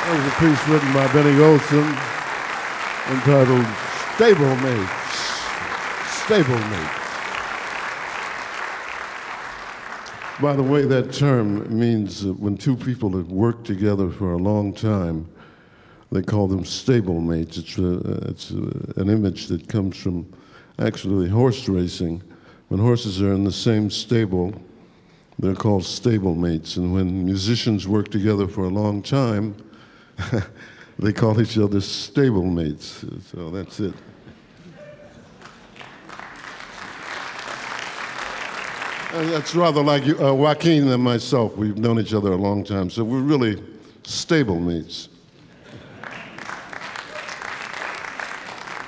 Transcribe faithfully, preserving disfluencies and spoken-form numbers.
That was a piece written by Benny Golson entitled Stablemates. Stablemates. By the way, that term means that when two people have worked together for a long time, they call them stablemates. It's, a, it's a, an image that comes from actually horse racing. When horses are in the same stable, they're called stablemates. And when musicians work together for a long time, they call each other stablemates. So that's it. And that's rather like you, uh, Joaquin and myself. We've known each other a long time, so we're really stablemates.